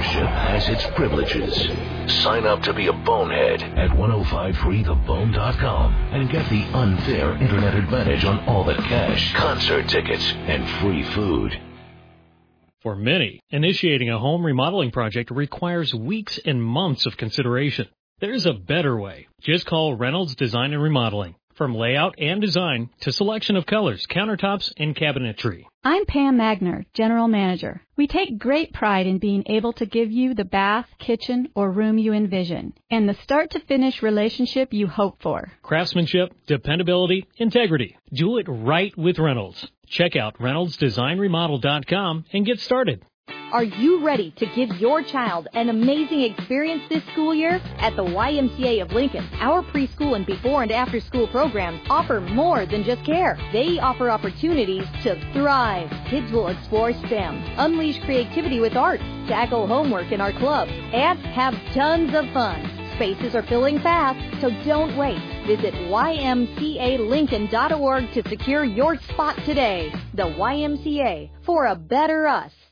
membership has its privileges. Sign up to be a bonehead at 1053thebone.com and get the unfair internet advantage on all the cash, concert tickets, and free food. For many, initiating a home remodeling project requires weeks and months of consideration. There's a better way. Just call Reynolds Design and Remodeling. From layout and design to selection of colors, countertops, and cabinetry. I'm Pam Magner, General Manager. We take great pride in being able to give you the bath, kitchen, or room you envision, and the start-to-finish relationship you hope for. Craftsmanship, dependability, integrity. Do it right with Reynolds. Check out ReynoldsDesignRemodel.com and get started. Are you ready to give your child an amazing experience this school year? At the YMCA of Lincoln, our preschool and before and after school programs offer more than just care. They offer opportunities to thrive. Kids will explore STEM, unleash creativity with art, tackle homework in our clubs, and have tons of fun. Spaces are filling fast, so don't wait. Visit ymcalincoln.org to secure your spot today. The YMCA, for a better us.